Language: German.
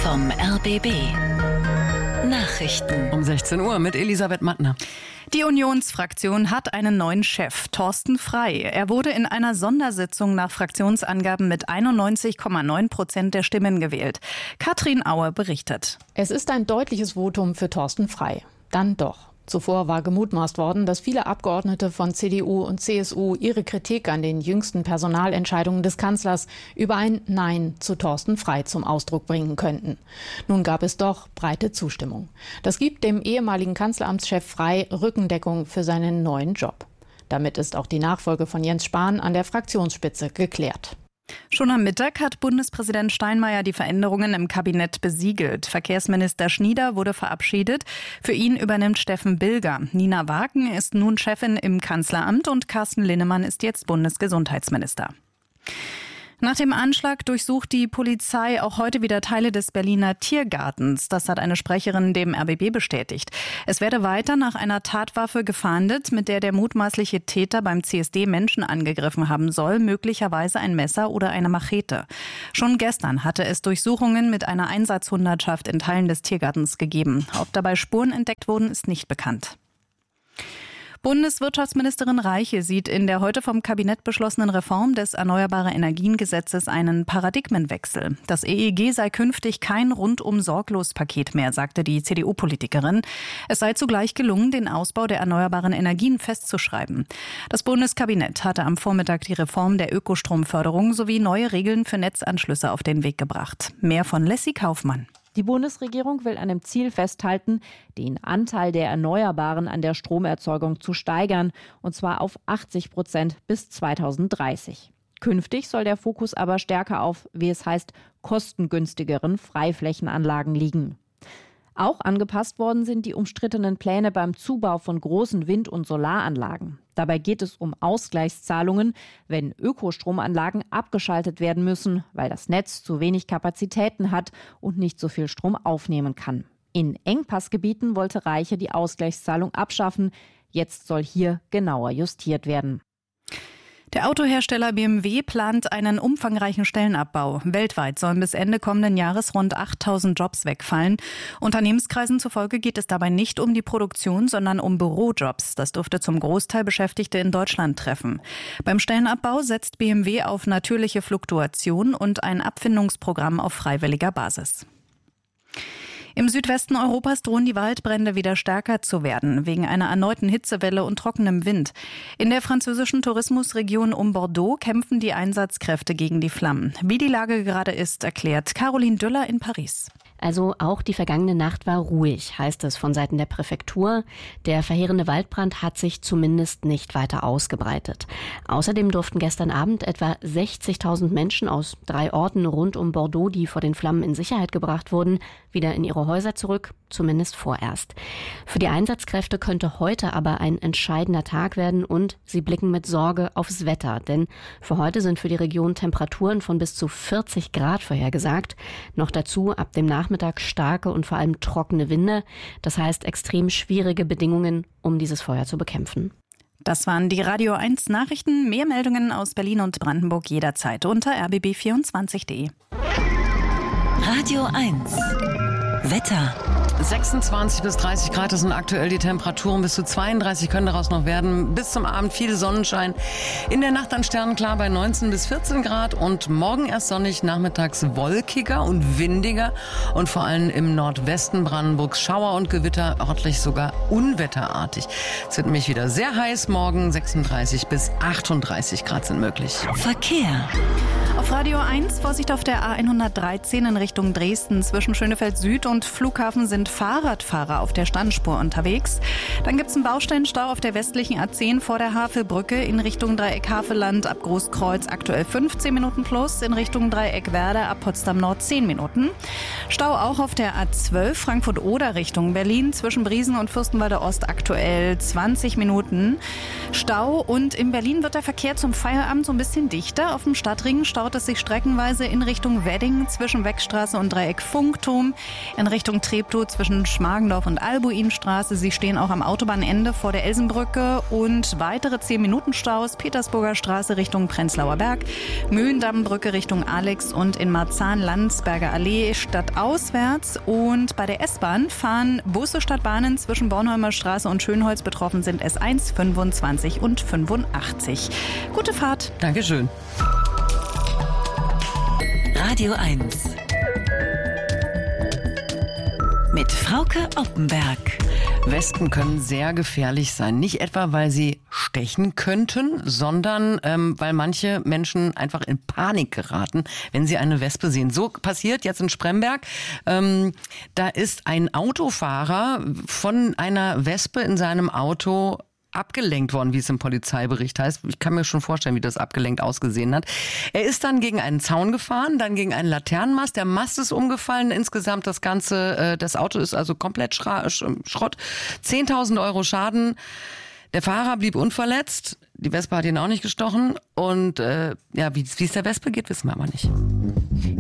vom RBB. Nachrichten Um 16 Uhr mit Elisabeth Mattner. Die Unionsfraktion hat einen neuen Chef, Thorsten Frey. Er wurde in einer Sondersitzung nach Fraktionsangaben mit 91,9% der Stimmen gewählt. Katrin Auer berichtet. Es ist ein deutliches Votum für Thorsten Frey. Dann doch. Zuvor war gemutmaßt worden, dass viele Abgeordnete von CDU und CSU ihre Kritik an den jüngsten Personalentscheidungen des Kanzlers über ein Nein zu Thorsten Frey zum Ausdruck bringen könnten. Nun gab es doch breite Zustimmung. Das gibt dem ehemaligen Kanzleramtschef Frey Rückendeckung für seinen neuen Job. Damit ist auch die Nachfolge von Jens Spahn an der Fraktionsspitze geklärt. Schon am Mittag hat Bundespräsident Steinmeier die Veränderungen im Kabinett besiegelt. Verkehrsminister Schnieder wurde verabschiedet. Für ihn übernimmt Steffen Bilger. Nina Wagen ist nun Chefin im Kanzleramt und Carsten Linnemann ist jetzt Bundesgesundheitsminister. Nach dem Anschlag durchsucht die Polizei auch heute wieder Teile des Berliner Tiergartens. Das hat eine Sprecherin dem RBB bestätigt. Es werde weiter nach einer Tatwaffe gefahndet, mit der der mutmaßliche Täter beim CSD Menschen angegriffen haben soll, möglicherweise ein Messer oder eine Machete. Schon gestern hatte es Durchsuchungen mit einer Einsatzhundertschaft in Teilen des Tiergartens gegeben. Ob dabei Spuren entdeckt wurden, ist nicht bekannt. Bundeswirtschaftsministerin Reiche sieht in der heute vom Kabinett beschlossenen Reform des Erneuerbare-Energien-Gesetzes einen Paradigmenwechsel. Das EEG sei künftig kein Rundum-Sorglos-Paket mehr, sagte die CDU-Politikerin. Es sei zugleich gelungen, den Ausbau der erneuerbaren Energien festzuschreiben. Das Bundeskabinett hatte am Vormittag die Reform der Ökostromförderung sowie neue Regeln für Netzanschlüsse auf den Weg gebracht. Mehr von Leslie Kaufmann. Die Bundesregierung will an dem Ziel festhalten, den Anteil der Erneuerbaren an der Stromerzeugung zu steigern, und zwar auf 80% bis 2030. Künftig soll der Fokus aber stärker auf, wie es heißt, kostengünstigeren Freiflächenanlagen liegen. Auch angepasst worden sind die umstrittenen Pläne beim Zubau von großen Wind- und Solaranlagen. Dabei geht es um Ausgleichszahlungen, wenn Ökostromanlagen abgeschaltet werden müssen, weil das Netz zu wenig Kapazitäten hat und nicht so viel Strom aufnehmen kann. In Engpassgebieten wollte Reiche die Ausgleichszahlung abschaffen. Jetzt soll hier genauer justiert werden. Der Autohersteller BMW plant einen umfangreichen Stellenabbau. Weltweit sollen bis Ende kommenden Jahres rund 8.000 Jobs wegfallen. Unternehmenskreisen zufolge geht es dabei nicht um die Produktion, sondern um Bürojobs. Das dürfte zum Großteil Beschäftigte in Deutschland treffen. Beim Stellenabbau setzt BMW auf natürliche Fluktuation und ein Abfindungsprogramm auf freiwilliger Basis. Im Südwesten Europas drohen die Waldbrände wieder stärker zu werden, wegen einer erneuten Hitzewelle und trockenem Wind. In der französischen Tourismusregion um Bordeaux kämpfen die Einsatzkräfte gegen die Flammen. Wie die Lage gerade ist, erklärt Caroline Düller in Paris. Also auch die vergangene Nacht war ruhig, heißt es von Seiten der Präfektur. Der verheerende Waldbrand hat sich zumindest nicht weiter ausgebreitet. Außerdem durften gestern Abend etwa 60.000 Menschen aus 3 Orten rund um Bordeaux, die vor den Flammen in Sicherheit gebracht wurden, wieder in ihre Häuser zurück, zumindest vorerst. Für die Einsatzkräfte könnte heute aber ein entscheidender Tag werden und sie blicken mit Sorge aufs Wetter. Denn für heute sind für die Region Temperaturen von bis zu 40 Grad vorhergesagt. Noch dazu ab dem Nachmittag starke und vor allem trockene Winde. Das heißt extrem schwierige Bedingungen, um dieses Feuer zu bekämpfen. Das waren die Radio 1 Nachrichten. Mehr Meldungen aus Berlin und Brandenburg jederzeit unter rbb24.de. Radio 1 Wetter. 26 bis 30 Grad, das sind aktuell die Temperaturen. Bis zu 32 können daraus noch werden. Bis zum Abend viel Sonnenschein. In der Nacht dann sternenklar bei 19 bis 14 Grad. Und morgen erst sonnig, nachmittags wolkiger und windiger. Und vor allem im Nordwesten Brandenburgs Schauer und Gewitter, örtlich sogar unwetterartig. Es wird nämlich wieder sehr heiß. Morgen 36 bis 38 Grad sind möglich. Verkehr. Auf Radio 1 Vorsicht auf der A113 in Richtung Dresden. Zwischen Schönefeld Süd und Flughafen sind Fahrradfahrer auf der Standspur unterwegs. Dann gibt es einen Baustellenstau auf der westlichen A10 vor der Havelbrücke in Richtung Dreieck Havelland ab Großkreuz aktuell 15 Minuten plus, in Richtung Dreieck Werder ab Potsdam Nord 10 Minuten. Stau auch auf der A12 Frankfurt-Oder Richtung Berlin zwischen Briesen und Fürstenwalde Ost aktuell 20 Minuten. Stau und in Berlin wird der Verkehr zum Feierabend so ein bisschen dichter. Auf dem Stadtring staut staut es sich streckenweise in Richtung Wedding zwischen Weckstraße und Dreieck Funkturm, in Richtung Treptow zwischen Schmargendorf und Albuinstraße. Sie stehen auch am Autobahnende vor der Elsenbrücke und weitere 10-Minuten-Staus Petersburger Straße Richtung Prenzlauer Berg, Mühlendammbrücke Richtung Alex und in Marzahn-Landsberger Allee stadtauswärts. Und bei der S-Bahn fahren Busse statt Bahnen zwischen Bornholmer Straße und Schönholz. Betroffen sind S1, 25 und 85. Gute Fahrt. Dankeschön. Radio 1 mit Frauke Oppenberg. Wespen können sehr gefährlich sein. Nicht etwa, weil sie stechen könnten, sondern weil manche Menschen einfach in Panik geraten, wenn sie eine Wespe sehen. So passiert jetzt in Spremberg. Da ist ein Autofahrer von einer Wespe in seinem Auto abgelenkt worden, wie es im Polizeibericht heißt. Ich kann mir schon vorstellen, wie das abgelenkt ausgesehen hat. Er ist dann gegen einen Zaun gefahren, dann gegen einen Laternenmast. Der Mast ist umgefallen. Insgesamt das Auto ist also komplett Schrott. 10.000 Euro Schaden. Der Fahrer blieb unverletzt. Die Wespe hat ihn auch nicht gestochen. Und wie es der Wespe geht, wissen wir aber nicht.